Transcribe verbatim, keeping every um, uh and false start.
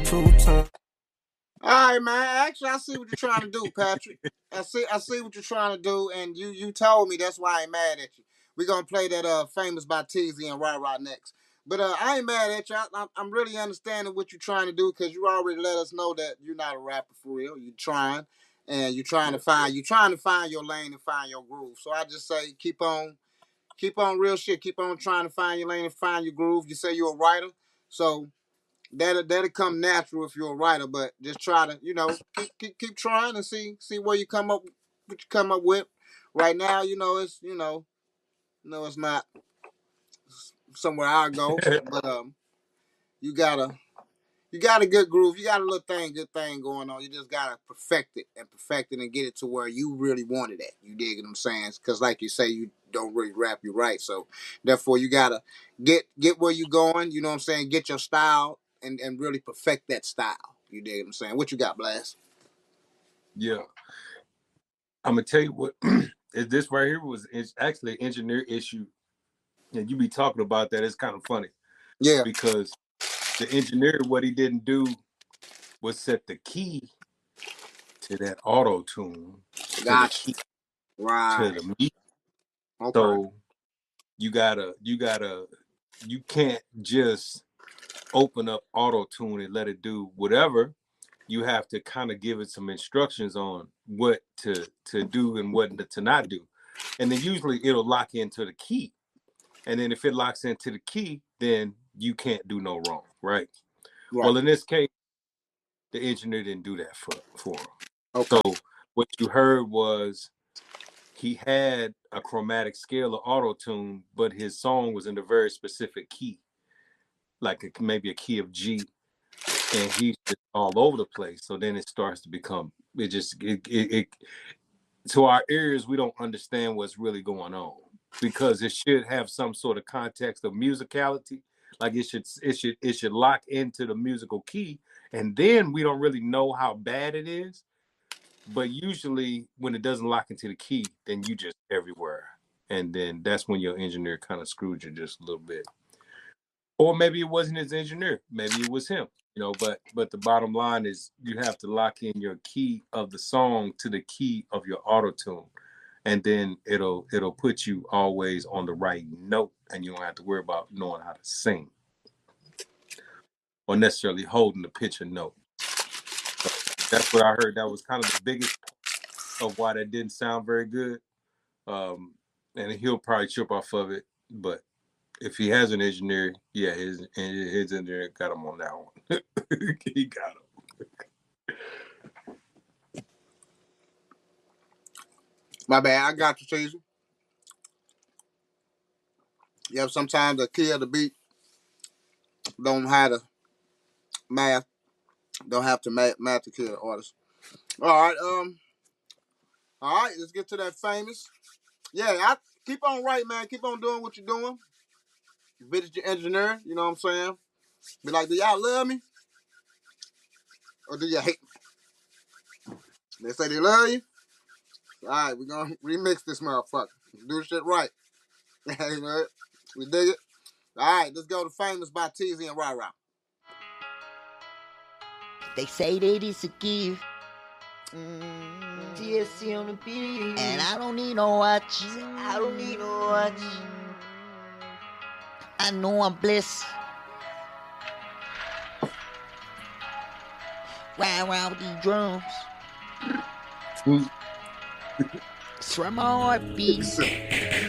two times. All right, man. Actually, I see what you're trying to do, Patrick. I see, I see what you're trying to do, and you, you told me that's why I ain't mad at you. We're gonna play that uh famous by Teezy and Rah Rah next. But uh, I ain't mad at you. I, I'm, I'm really understanding what you're trying to do because you already let us know that you're not a rapper for real. You're trying, and you're trying to find, you're trying to find your lane and find your groove. So I just say keep on, keep on real shit. Keep on trying to find your lane and find your groove. You say you're a writer, so that'll that'll come natural if you're a writer, but just try to, you know, keep keep, keep trying and see see where you come up what you come up with. Right now, you know, it's you know, no, it's not somewhere I go, but um, you gotta you got a good groove, you got a little thing, good thing going on. You just gotta perfect it and perfect it and get it to where you really want it at. You dig what I'm saying? Because like you say, you don't really rap, you write. So therefore, you gotta get get where you going. You know what I'm saying? Get your style and and really perfect that style. You dig what I'm saying? What you got, Blast? Yeah, I'm gonna tell you what. This right here was it's actually an engineer issue, and you be talking about that. It's kind of funny. Yeah. Because the engineer, what he didn't do was set the key to that auto tune, to the Gotcha. key, Right. to the beat. Okay. So you gotta, you gotta, you can't just open up auto tune and let it do whatever. You have to kind of give it some instructions on what to to do and what to not do, and then usually it'll lock into the key. And then if it locks into the key, then you can't do no wrong, right? Right. Well, in this case, the engineer didn't do that for, for him. Okay. So what you heard was he had a chromatic scale of auto-tune, but his song was in a very specific key, like a, maybe a key of G, and he's just all over the place. So then it starts to become, it just, it, it, it to our ears, we don't understand what's really going on because it should have some sort of context of musicality. Like it should, it should, it should lock into the musical key, and then we don't really know how bad it is. But usually, when it doesn't lock into the key, then you just everywhere, and then that's when your engineer kind of screwed you just a little bit. Or maybe it wasn't his engineer, maybe it was him, you know. But but the bottom line is you have to lock in your key of the song to the key of your auto tune, and then it'll it'll put you always on the right note, and you don't have to worry about knowing how to sing or necessarily holding the pitch or note. So that's what I heard. That was kind of the biggest of why that didn't sound very good. Um, and he'll probably trip off of it, but if he has an engineer, yeah, his his engineer got him on that one. He got him. My bad. I got you, Teezy. Yeah, sometimes the key of the beat don't have to math, don't have to math, math the key of the artist. All right, um, all right, let's get to that famous. Yeah, I keep on writing, man. Keep on doing what you're doing. Visit your engineer, you know what I'm saying? Be like, do y'all love me? Or do you hate me? They say they love you. All right, we're gonna remix this motherfucker. Do shit right. Hey, man, we dig it. All right, let's go to famous by Teezy and Rah Rah. They say that it's a gift. Mm, T S C on the beat. And I don't need no watch. I don't need no watch. I know I'm blessed. Ride around with these drums. It's where my heart beats.